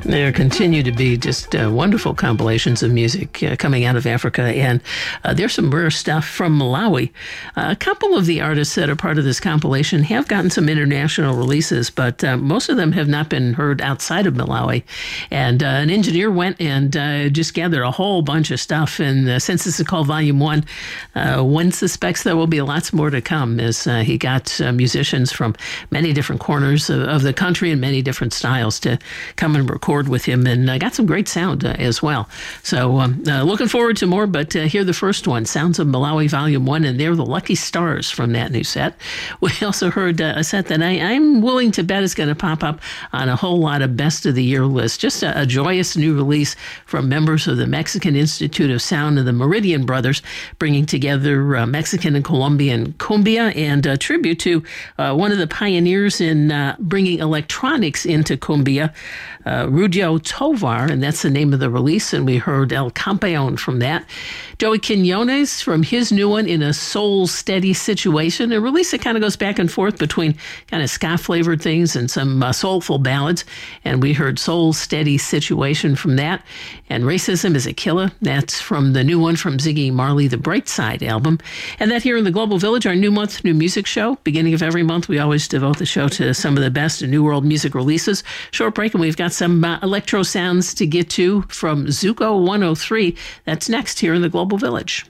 There continue to be just wonderful compilations of music coming out of Africa, and there's some rare stuff from Malawi. A couple of the artists that are part of this compilation have gotten some international releases, but most of them have not been heard outside of Malawi. And an engineer went and just gathered a whole bunch of stuff, and since this is called Volume 1, one suspects there will be lots more to come, as he got musicians from many different corners of the country and many different styles to come and record with him, and got some great sound as well. So looking forward to more, but here the first one, Sounds of Malawi Volume 1, and they're the Lucky Stars from that new set. We also heard a set that I'm willing to bet is going to pop up on a whole lot of Best of the Year lists. Just a joyous new release from members of the Mexican Institute of Sound and the Meridian Brothers, bringing together Mexican and Colombian cumbia, and a tribute to one of the pioneers in bringing electronics into cumbia, Rudio Tovar, and that's the name of the release, and we heard El Campeon from that. Joey Quinones from his new one, In a Soul Steady Situation, a release that kind of goes back and forth between kind of ska-flavored things and some soulful ballads, and we heard Soul Steady Situation from that. And Racism is a Killer, that's from the new one from Ziggy Marley, the Bright Side album. And that here in the Global Village, our new month, new music show. Beginning of every month, we always devote the show to some of the best New World music releases. Short break, and we've got some electro sounds to get to from Zuko 103. That's next here in the Global Village.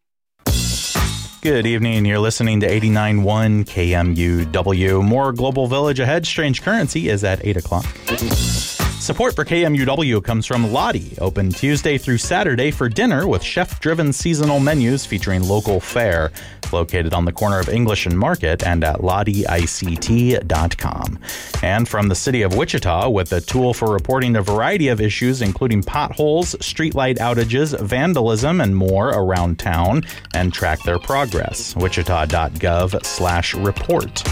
Good evening. You're listening to 89.1 KMUW. More Global Village ahead. Strange Currency is at 8 o'clock. Support for KMUW comes from Lottie, open Tuesday through Saturday for dinner with chef-driven seasonal menus featuring local fare. It's located on the corner of English and Market and at LottieICT.com. And from the city of Wichita, with a tool for reporting a variety of issues, including potholes, streetlight outages, vandalism, and more around town, and track their progress. Wichita.gov/report.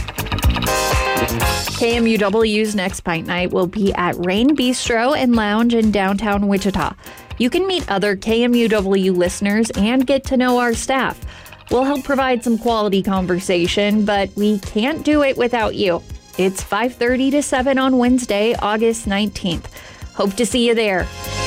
KMUW's next Pint Night will be at Rain Bistro and Lounge in downtown Wichita. You can meet other KMUW listeners and get to know our staff. We'll help provide some quality conversation, but we can't do it without you. It's 5:30 to 7 on Wednesday, August 19th. Hope to see you there.